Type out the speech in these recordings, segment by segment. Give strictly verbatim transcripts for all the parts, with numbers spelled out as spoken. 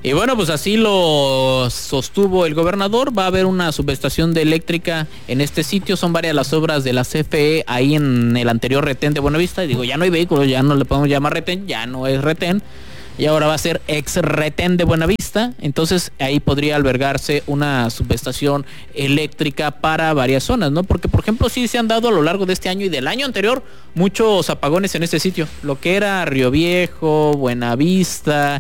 Y bueno, pues así lo sostuvo el gobernador. Va a haber una subestación de eléctrica en este sitio. Son varias las obras de la C F E ahí en el anterior retén de Buenavista. Y digo, ya no hay vehículos, ya no le podemos llamar retén, ya no es retén. Y ahora va a ser ex retén de Buenavista. Entonces ahí podría albergarse una subestación eléctrica para varias zonas, ¿no? Porque, por ejemplo, sí se han dado a lo largo de este año y del año anterior muchos apagones en este sitio. Lo que era Río Viejo, Buenavista,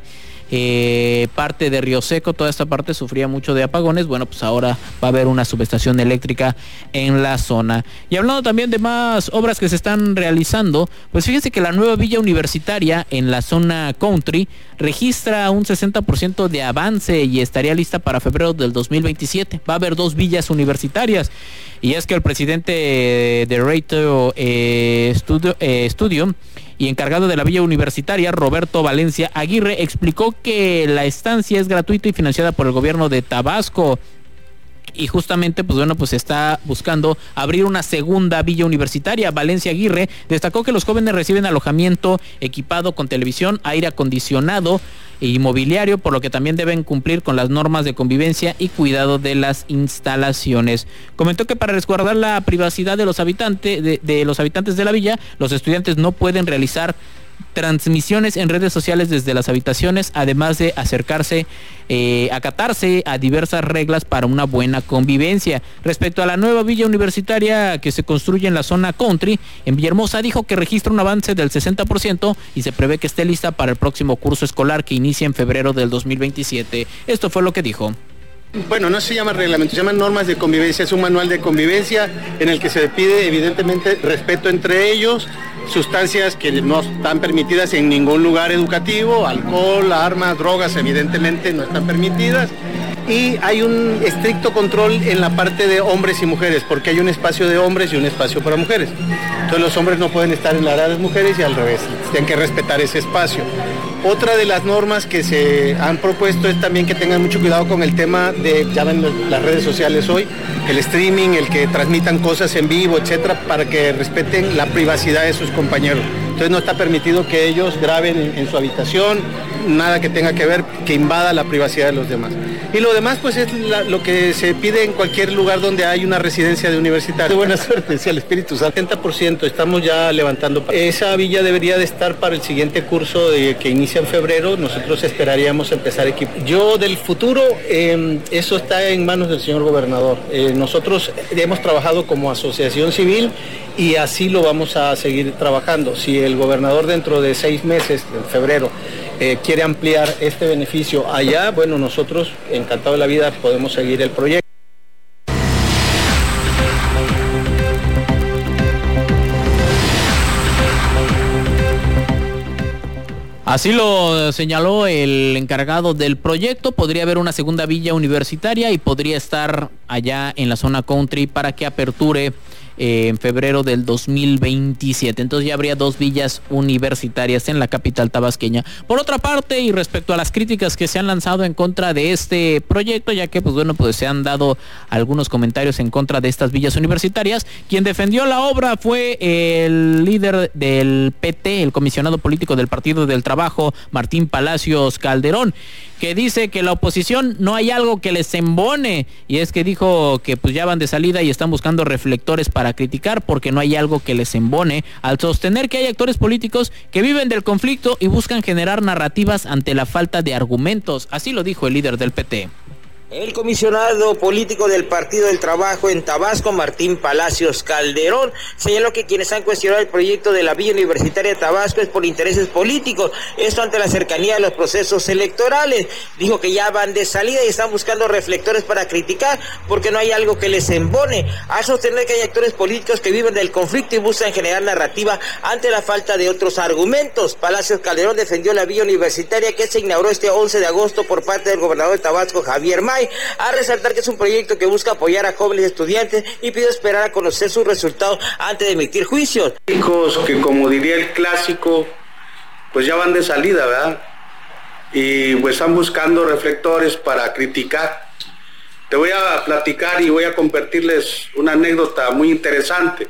eh, parte de Río Seco, toda esta parte sufría mucho de apagones. Bueno, pues ahora va a haber una subestación eléctrica en la zona. Y hablando también de más obras que se están realizando, pues fíjense que la nueva villa universitaria en la zona country registra un sesenta por ciento de avance y estaría lista para febrero del dos mil veintisiete. Va a haber dos villas universitarias. Y es que el presidente de Reito eh, Studio, eh, Studio y encargado de la villa universitaria, Roberto Valencia Aguirre, explicó que la estancia es gratuita y financiada por el gobierno de Tabasco. Y justamente, pues bueno, pues está buscando abrir una segunda villa universitaria. Valencia Aguirre destacó que los jóvenes reciben alojamiento equipado con televisión, aire acondicionado y mobiliario, por lo que también deben cumplir con las normas de convivencia y cuidado de las instalaciones. Comentó que para resguardar la privacidad de los habitantes de, de los habitantes de la villa, los estudiantes no pueden realizar transmisiones en redes sociales desde las habitaciones, además de acercarse, eh, acatarse a diversas reglas para una buena convivencia. Respecto a la nueva villa universitaria que se construye en la zona country, en Villahermosa, dijo que registra un avance del sesenta por ciento y se prevé que esté lista para el próximo curso escolar que inicia en febrero del dos mil veintisiete. Esto fue lo que dijo. Bueno, no se llama reglamento, se llaman normas de convivencia, es un manual de convivencia en el que se pide evidentemente respeto entre ellos, sustancias que no están permitidas en ningún lugar educativo, alcohol, armas, drogas evidentemente no están permitidas, y hay un estricto control en la parte de hombres y mujeres, porque hay un espacio de hombres y un espacio para mujeres. Entonces los hombres no pueden estar en la área de las mujeres y al revés, tienen que respetar ese espacio. Otra de las normas que se han propuesto es también que tengan mucho cuidado con el tema de, ya ven las redes sociales hoy, el streaming, el que transmitan cosas en vivo, etcétera, para que respeten la privacidad de sus compañeros. Entonces no está permitido que ellos graben en, en su habitación, nada que tenga que ver, que invada la privacidad de los demás. Y lo demás pues es la, lo que se pide en cualquier lugar donde hay una residencia de universitario. Buena suerte, sea el Espíritu Santo. setenta por ciento estamos ya levantando. Esa villa debería de estar para el siguiente curso de, que inicia en febrero. Nosotros esperaríamos empezar equipo. Yo del futuro, eh, eso está en manos del señor gobernador. Eh, nosotros hemos trabajado como asociación civil y así lo vamos a seguir trabajando. Si el gobernador dentro de seis meses, en febrero, eh, quiere ampliar este beneficio allá, bueno, nosotros, encantado de la vida, podemos seguir el proyecto. Así lo señaló el encargado del proyecto. Podría haber una segunda villa universitaria y podría estar allá en la zona country para que aperture eh, en febrero del dos mil veintisiete. Entonces ya habría dos villas universitarias en la capital tabasqueña. Por otra parte, y respecto a las críticas que se han lanzado en contra de este proyecto, ya que pues bueno, pues se han dado algunos comentarios en contra de estas villas universitarias, quien defendió la obra fue el líder del P T, el comisionado político del Partido del Trabajo, Martín Palacios Calderón, que dice que la oposición no hay algo que les embone, y es que dijo que pues ya van de salida y están buscando reflectores para criticar porque no hay algo que les embone, al sostener que hay actores políticos que viven del conflicto y buscan generar narrativas ante la falta de argumentos. Así lo dijo el líder del P T. El comisionado político del Partido del Trabajo en Tabasco, Martín Palacios Calderón, señaló que quienes han cuestionado el proyecto de la Villa Universitaria de Tabasco es por intereses políticos, esto ante la cercanía de los procesos electorales. Dijo que ya van de salida y están buscando reflectores para criticar porque no hay algo que les embone, al sostener que hay actores políticos que viven del conflicto y buscan generar narrativa ante la falta de otros argumentos. Palacios Calderón defendió la Villa Universitaria que se inauguró este once de agosto por parte del gobernador de Tabasco, Javier May, a resaltar que es un proyecto que busca apoyar a jóvenes estudiantes y pidió esperar a conocer sus resultados antes de emitir juicios. Chicos que, como diría el clásico, pues ya van de salida, ¿verdad? Y pues están buscando reflectores para criticar. Te voy a platicar y voy a compartirles una anécdota muy interesante.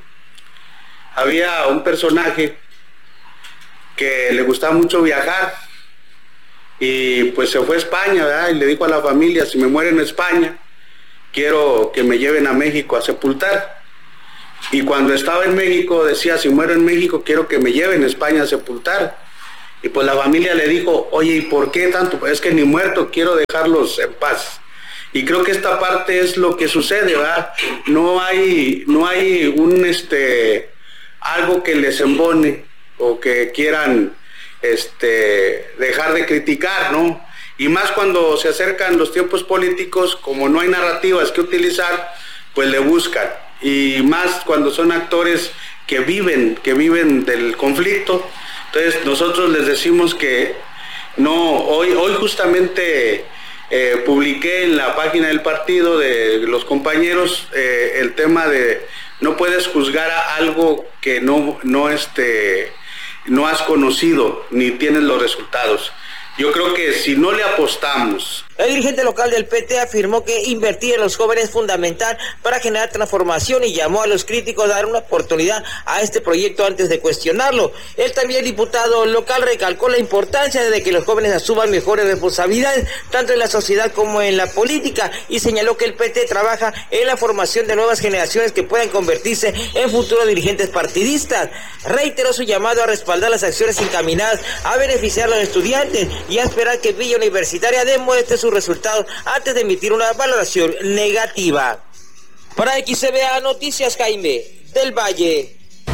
Había un personaje que le gustaba mucho viajar y pues se fue a España, ¿verdad? Y le dijo a la familia, si me muero en España, quiero que me lleven a México a sepultar. Y cuando estaba en México decía, si muero en México, quiero que me lleven a España a sepultar. Y pues la familia le dijo, oye, ¿y por qué tanto? Pues es que ni muerto, quiero dejarlos en paz. Y creo que esta parte es lo que sucede, ¿verdad? No hay, no hay un, este, algo que les embone o que quieran, este, dejar de criticar, ¿no? Y más cuando se acercan los tiempos políticos, como no hay narrativas que utilizar, pues le buscan. Y más cuando son actores que viven, que viven del conflicto. Entonces nosotros les decimos que no, hoy, hoy justamente eh, publiqué en la página del partido de los compañeros eh, el tema de no puedes juzgar a algo que no, no, este, no has conocido ni tienes los resultados. Yo creo que si no le apostamos. El dirigente local del P T afirmó que invertir en los jóvenes es fundamental para generar transformación y llamó a los críticos a dar una oportunidad a este proyecto antes de cuestionarlo. Él también, diputado local, recalcó la importancia de que los jóvenes asuman mejores responsabilidades, tanto en la sociedad como en la política, y señaló que el P T trabaja en la formación de nuevas generaciones que puedan convertirse en futuros dirigentes partidistas. Reiteró su llamado a respaldar las acciones encaminadas a beneficiar a los estudiantes y a esperar que Villa Universitaria demuestre sus resultados antes de emitir una valoración negativa. Para X C B A Noticias, Jaime del Valle.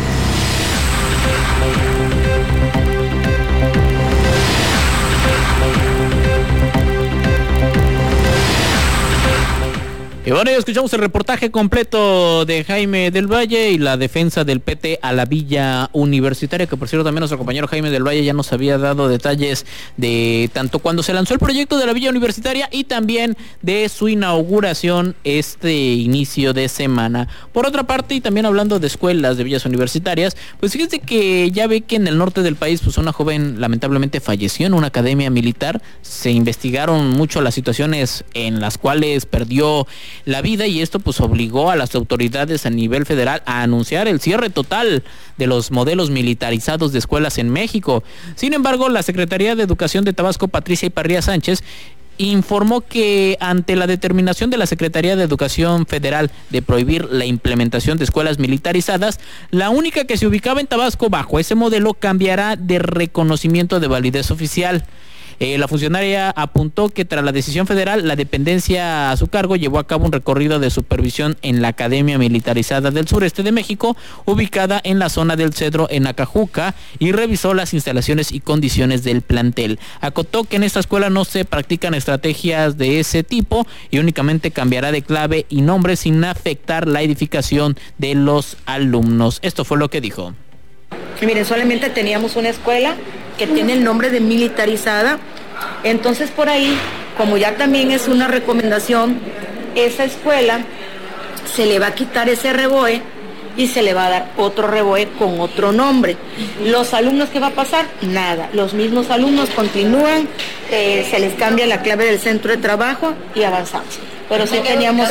Y bueno, ya escuchamos el reportaje completo de Jaime del Valle y la defensa del P T a la Villa Universitaria, que por cierto también nuestro compañero Jaime del Valle ya nos había dado detalles de tanto cuando se lanzó el proyecto de la Villa Universitaria y también de su inauguración este inicio de semana. Por otra parte, y también hablando de escuelas de villas universitarias, pues fíjense que ya ve que en el norte del país pues una joven lamentablemente falleció en una academia militar. Se investigaron mucho las situaciones en las cuales perdió la vida y esto pues obligó a las autoridades a nivel federal a anunciar el cierre total de los modelos militarizados de escuelas en México. Sin embargo, la Secretaría de Educación de Tabasco, Patricia Iparría Sánchez, informó que ante la determinación de la Secretaría de Educación Federal de prohibir la implementación de escuelas militarizadas, la única que se ubicaba en Tabasco bajo ese modelo cambiará de reconocimiento de validez oficial. Eh, la funcionaria apuntó que tras la decisión federal, la dependencia a su cargo llevó a cabo un recorrido de supervisión en la Academia Militarizada del Sureste de México, ubicada en la zona del Cedro en Acajuca, y revisó las instalaciones y condiciones del plantel. Acotó que en esta escuela no se practican estrategias de ese tipo y únicamente cambiará de clave y nombre sin afectar la edificación de los alumnos. Esto fue lo que dijo. Miren, solamente teníamos una escuela que tiene el nombre de militarizada, entonces por ahí, como ya también es una recomendación, esa escuela se le va a quitar ese reboe y se le va a dar otro reboe con otro nombre. Los alumnos, ¿qué va a pasar? Nada, los mismos alumnos continúan, eh, se les cambia la clave del centro de trabajo y avanzamos. Pero sí teníamos...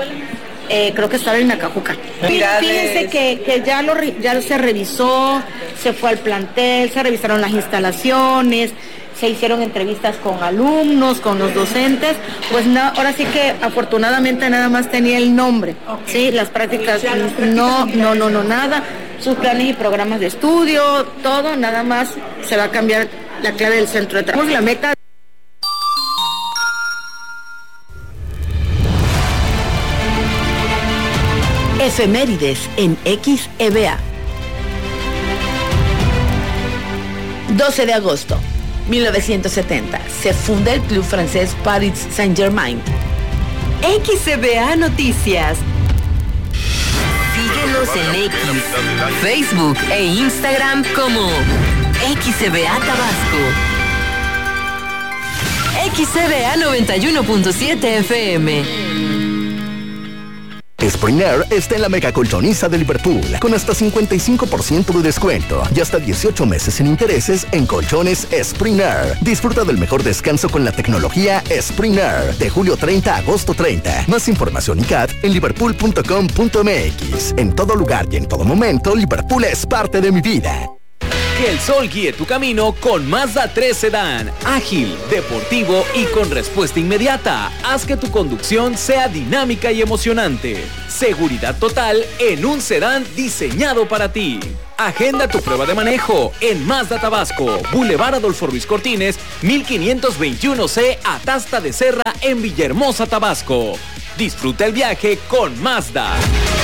Eh, creo que estaba en Acajuca. Fíjense que, que ya, lo, ya se revisó, se fue al plantel, se revisaron las instalaciones, se hicieron entrevistas con alumnos, con los docentes, pues no, ahora sí que afortunadamente nada más tenía el nombre, okay. ¿Sí? Las prácticas, o sea, las prácticas no, no, no, no, nada, sus planes y programas de estudio, todo, nada más se va a cambiar la clave del centro de trabajo. La meta Efemérides en X E B A. doce de agosto, mil novecientos setenta. Se funda el club francés Paris Saint-Germain. X E B A Noticias. Síguenos en X, Facebook e Instagram como X E B A Tabasco. X E B A noventa y uno punto siete F M. Spring Air está en la mega colchoniza de Liverpool, con hasta cincuenta y cinco por ciento de descuento y hasta dieciocho meses sin intereses en colchones Spring Air. Disfruta del mejor descanso con la tecnología Spring Air, de julio treinta a agosto treinta. Más información y C A T en liverpool punto com punto m x. En todo lugar y en todo momento, Liverpool es parte de mi vida. Que el sol guíe tu camino con Mazda tres Sedán. Ágil, deportivo y con respuesta inmediata. Haz que tu conducción sea dinámica y emocionante. Seguridad total en un sedán diseñado para ti. Agenda tu prueba de manejo en Mazda Tabasco, Boulevard Adolfo Ruiz Cortines, mil quinientos veintiuno C, Atasta de Serra, en Villahermosa, Tabasco. Disfruta el viaje con Mazda.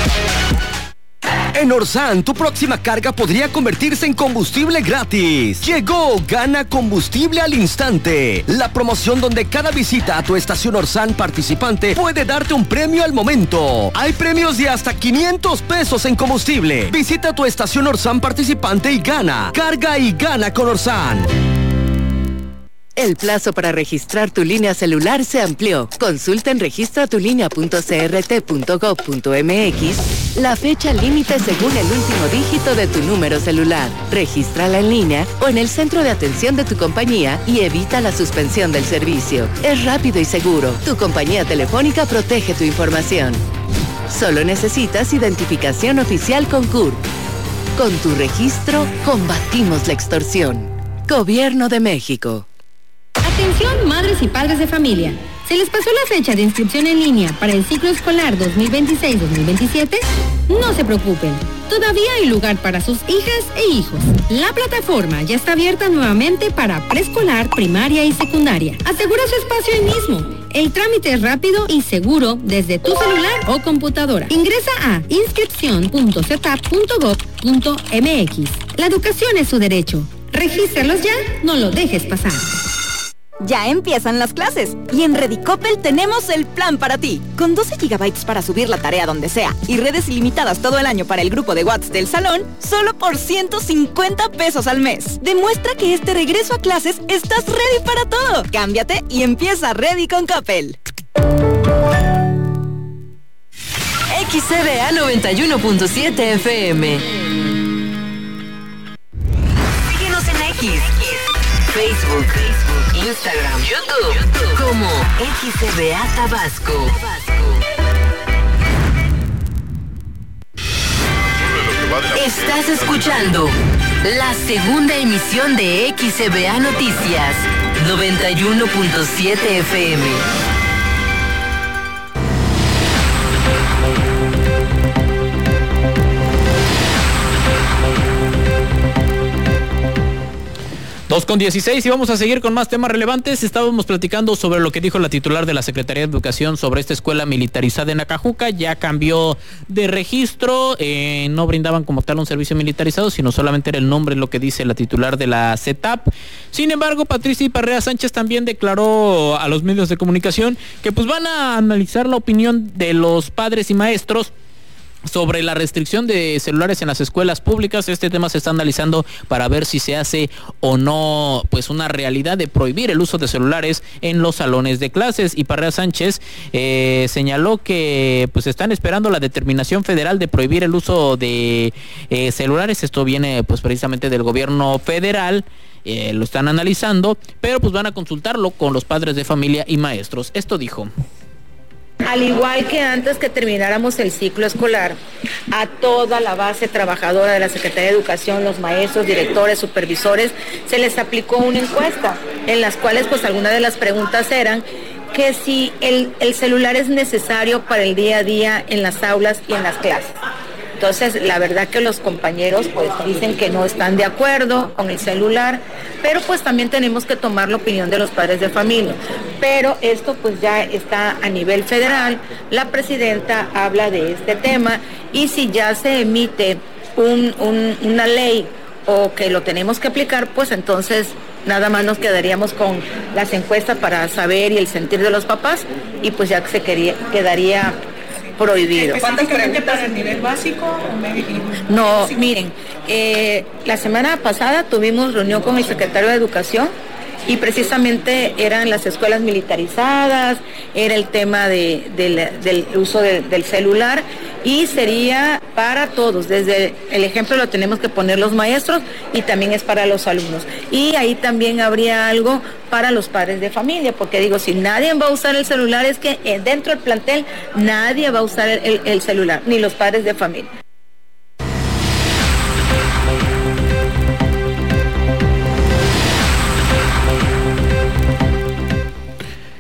En Orsan, tu próxima carga podría convertirse en combustible gratis. Llegó Gana Combustible al Instante, la promoción donde cada visita a tu estación Orsan participante puede darte un premio al momento. Hay premios de hasta quinientos pesos en combustible. Visita tu estación Orsan participante y gana. Carga y gana con Orsan. El plazo para registrar tu línea celular se amplió. Consulta en registra tu línea punto c r t punto gov punto m x la fecha límite según el último dígito de tu número celular. Regístrala en línea o en el centro de atención de tu compañía y evita la suspensión del servicio. Es rápido y seguro. Tu compañía telefónica protege tu información. Solo necesitas identificación oficial con C U R P. Con tu registro, combatimos la extorsión. Gobierno de México. Atención, madres y padres de familia. ¿Se les pasó la fecha de inscripción en línea para el ciclo escolar dos mil veintiséis dos mil veintisiete? No se preocupen. Todavía hay lugar para sus hijas e hijos. La plataforma ya está abierta nuevamente para preescolar, primaria y secundaria. Asegura su espacio ahí mismo. El trámite es rápido y seguro desde tu celular o computadora. Ingresa a inscripción punto c e t a p punto gov punto m x. La educación es su derecho. Regístralos ya, no lo dejes pasar. Ya empiezan las clases y en Redicopel tenemos el plan para ti. Con doce gigabytes para subir la tarea donde sea y redes ilimitadas todo el año para el grupo de WhatsApp del salón, solo por ciento cincuenta pesos al mes. Demuestra que este regreso a clases estás ready para todo. Cámbiate y empieza ready con Coppel. X C B A noventa y uno punto siete F M. Síguenos en X, Facebook, Instagram, YouTube, YouTube, como X C B A Tabasco. Estás escuchando la segunda emisión de X C B A Noticias, noventa y uno punto siete F M. dos con dieciséis y vamos a seguir con más temas relevantes. Estábamos platicando sobre lo que dijo la titular de la Secretaría de Educación sobre esta escuela militarizada en Acajuca. Ya cambió de registro, eh, no brindaban como tal un servicio militarizado, sino solamente era el nombre, lo que dice la titular de la C E T A P. Sin embargo, Patricia Parrea Sánchez también declaró a los medios de comunicación que pues van a analizar la opinión de los padres y maestros sobre la restricción de celulares en las escuelas públicas. Este tema se está analizando para ver si se hace o no pues una realidad de prohibir el uso de celulares en los salones de clases. Y Parrea Sánchez eh, señaló que pues están esperando la determinación federal de prohibir el uso de eh, celulares. Esto viene pues precisamente del gobierno federal. Eh, lo están analizando, pero pues van a consultarlo con los padres de familia y maestros. Esto dijo: al igual que antes que termináramos el ciclo escolar, a toda la base trabajadora de la Secretaría de Educación, los maestros, directores, supervisores, se les aplicó una encuesta en las cuales pues algunas de las preguntas eran que si el, el celular es necesario para el día a día en las aulas y en las clases. Entonces, la verdad que los compañeros pues dicen que no están de acuerdo con el celular, pero pues también tenemos que tomar la opinión de los padres de familia. Pero esto pues ya está a nivel federal, la presidenta habla de este tema y si ya se emite un, un, una ley o que lo tenemos que aplicar, pues entonces nada más nos quedaríamos con las encuestas para saber y el sentir de los papás y pues ya se quería, quedaría prohibido. ¿Cuántas preguntas en nivel básico o medio? No, miren, eh, la semana pasada tuvimos reunión con el secretario de Educación y precisamente eran las escuelas militarizadas, era el tema de, de, del uso de, del celular y sería para todos, desde el ejemplo lo tenemos que poner los maestros y también es para los alumnos. Y ahí también habría algo para los padres de familia, porque digo, si nadie va a usar el celular es que dentro del plantel nadie va a usar el, el, el celular, ni los padres de familia.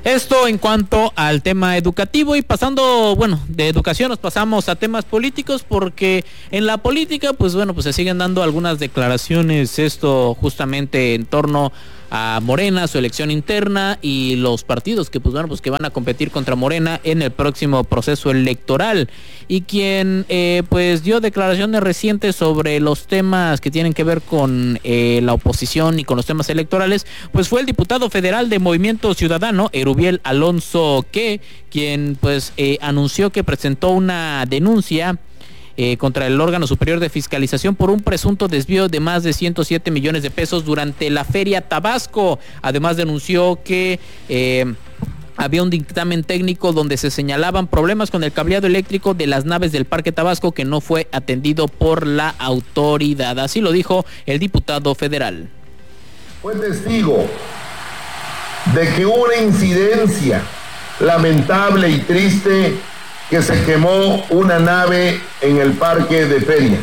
Esto en cuanto al tema educativo, y pasando, bueno, de educación nos pasamos a temas políticos, porque en la política, pues bueno, pues se siguen dando algunas declaraciones, esto justamente en torno a Morena, su elección interna y los partidos que pues bueno, pues que van a competir contra Morena en el próximo proceso electoral. Y quien eh, pues dio declaraciones recientes sobre los temas que tienen que ver con eh, la oposición y con los temas electorales, pues fue el diputado federal de Movimiento Ciudadano, Erubiel Alonso Que, quien pues eh, anunció que presentó una denuncia Eh, contra el órgano superior de fiscalización por un presunto desvío de más de ciento siete millones de pesos durante la Feria Tabasco. Además denunció que eh, había un dictamen técnico donde se señalaban problemas con el cableado eléctrico de las naves del Parque Tabasco que no fue atendido por la autoridad. Así lo dijo el diputado federal. Fue testigo de que hubo una incidencia lamentable y triste, que se quemó una nave en el parque de feria.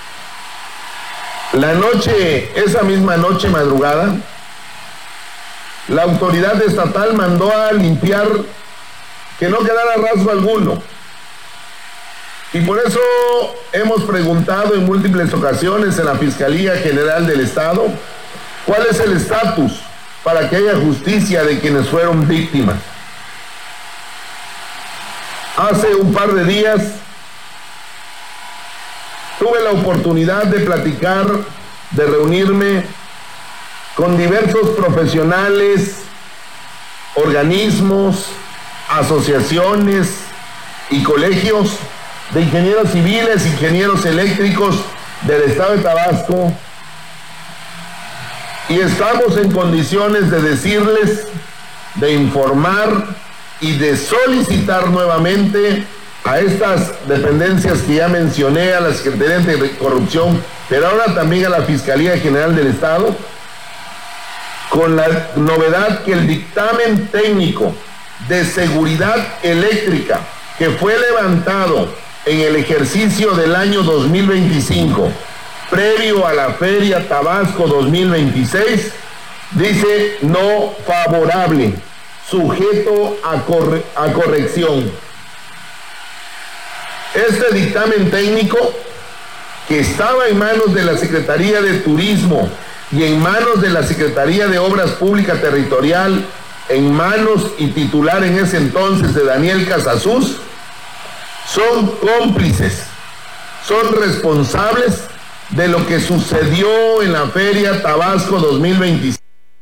La noche, esa misma noche madrugada, la autoridad estatal mandó a limpiar que no quedara rastro alguno. Y por eso hemos preguntado en múltiples ocasiones en la Fiscalía General del Estado cuál es el estatus para que haya justicia de quienes fueron víctimas. Hace un par de días tuve la oportunidad de platicar, de reunirme con diversos profesionales, organismos, asociaciones y colegios de ingenieros civiles, ingenieros eléctricos del estado de Tabasco, y estamos en condiciones de decirles, de informar y de solicitar nuevamente a estas dependencias que ya mencioné, a la Secretaría de Corrupción, pero ahora también a la Fiscalía General del Estado, con la novedad que el dictamen técnico de seguridad eléctrica que fue levantado en el ejercicio del año dos mil veinticinco, previo a la Feria Tabasco dos mil veintiséis, dice no favorable, sujeto a, corre, a corrección. Este dictamen técnico, que estaba en manos de la Secretaría de Turismo y en manos de la Secretaría de Obras Públicas Territorial, en manos y titular en ese entonces de Daniel Casasus, son cómplices, son responsables de lo que sucedió en la Feria Tabasco dos mil veintiséis.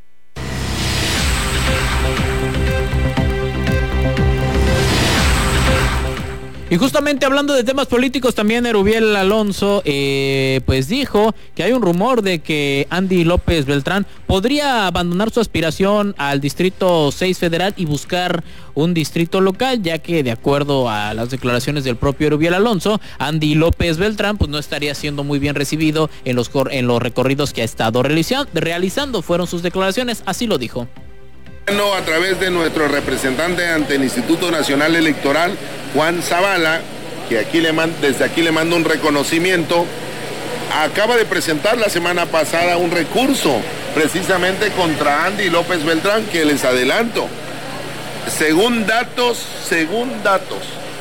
Y justamente hablando de temas políticos, también Erubiel Alonso eh, pues dijo que hay un rumor de que Andy López Beltrán podría abandonar su aspiración al Distrito seis Federal y buscar un distrito local, ya que de acuerdo a las declaraciones del propio Erubiel Alonso, Andy López Beltrán pues no estaría siendo muy bien recibido en los, en los recorridos que ha estado realizando. Fueron sus declaraciones, así lo dijo. A través de nuestro representante ante el Instituto Nacional Electoral, Juan Zavala, que aquí le mando, desde aquí le mando un reconocimiento, acaba de presentar la semana pasada un recurso precisamente contra Andy López Beltrán, que les adelanto, según datos, según datos,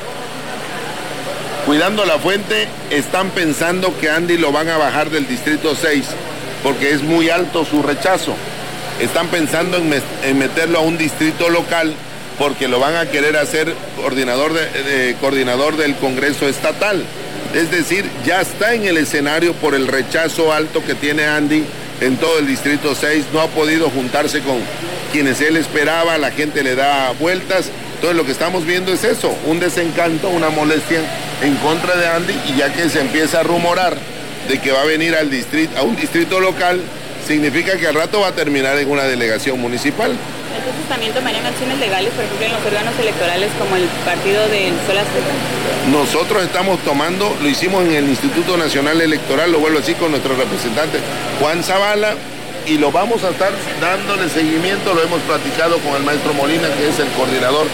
cuidando la fuente, están pensando que Andy lo van a bajar del Distrito seis, porque es muy alto su rechazo. Están pensando en, en meterlo a un distrito local porque lo van a querer hacer coordinador, de, de, coordinador del Congreso Estatal. Es decir, ya está en el escenario por el rechazo alto que tiene Andy en todo el Distrito seis. No ha podido juntarse con quienes él esperaba, la gente le da vueltas. Entonces lo que estamos viendo es eso, un desencanto, una molestia en contra de Andy, y ya que se empieza a rumorar de que va a venir al distrito, a un distrito local, significa que al rato va a terminar en una delegación municipal. Entonces también tomarían acciones legales, por ejemplo, en los órganos electorales como el partido del Sol Azteca. Nosotros estamos tomando, lo hicimos en el Instituto Nacional Electoral, lo vuelvo a decir con nuestro representante Juan Zavala, y lo vamos a estar dándole seguimiento, lo hemos platicado con el maestro Molina, que es el coordinador.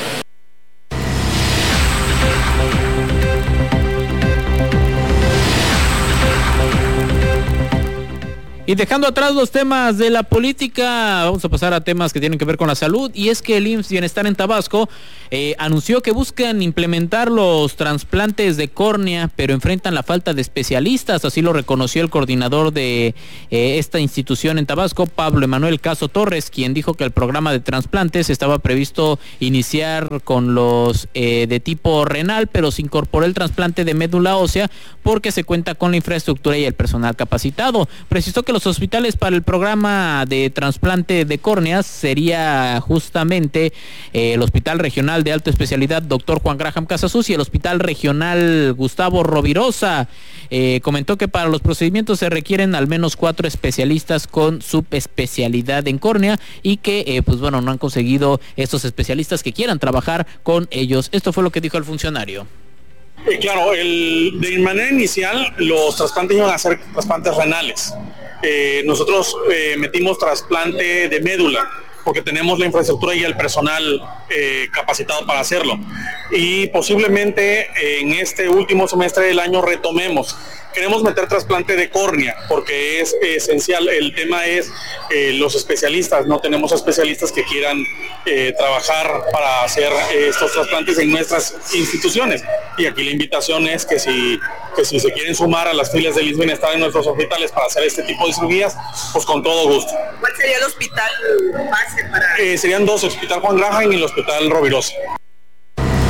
Y dejando atrás los temas de la política, vamos a pasar a temas que tienen que ver con la salud, y es que el I M S S Bienestar en Tabasco eh, anunció que buscan implementar los trasplantes de córnea, pero enfrentan la falta de especialistas, así lo reconoció el coordinador de eh, esta institución en Tabasco, Pablo Emanuel Caso Torres, quien dijo que el programa de trasplantes estaba previsto iniciar con los eh, de tipo renal, pero se incorporó el trasplante de médula ósea porque se cuenta con la infraestructura y el personal capacitado. Precisó que los hospitales para el programa de trasplante de córneas sería justamente eh, el Hospital Regional de Alta Especialidad Doctor Juan Graham Casasus y el Hospital Regional Gustavo Rovirosa. Eh, comentó que para los procedimientos se requieren al menos cuatro especialistas con subespecialidad en córnea y que, eh, pues bueno, no han conseguido estos especialistas que quieran trabajar con ellos. Esto fue lo que dijo el funcionario. Eh, claro, el, de manera inicial los trasplantes iban a ser trasplantes renales. Eh, nosotros eh, metimos trasplante de médula porque tenemos la infraestructura y el personal eh, capacitado para hacerlo. Y posiblemente eh, en este último semestre del año retomemos. Queremos meter trasplante de córnea porque es eh, esencial. El tema es eh, los especialistas. No tenemos especialistas que quieran eh, trabajar para hacer eh, estos trasplantes en nuestras instituciones. Y aquí la invitación es que si, que si se quieren sumar a las filas del I M S S Bienestar en nuestros hospitales para hacer este tipo de cirugías, pues con todo gusto. ¿Cuál sería el hospital base para...? Eh, serían dos, el Hospital Juan Graham y el Hospital Rovirosa.